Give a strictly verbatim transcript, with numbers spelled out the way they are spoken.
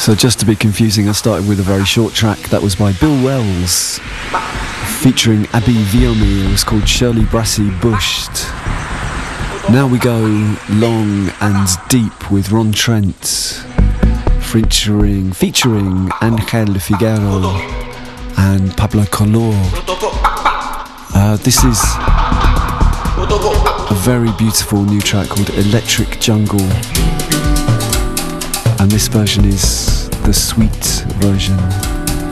So just to be confusing, I started with a very short track that was by Bill Wells featuring Abby Viomi. It was called Shirley Brassey Bushed. Now we go long and deep with Ron Trent featuring, featuring Angel Figuero and Pablo Color. Uh, this is a very beautiful new track called Electric Jungle, and this version is the sweet version.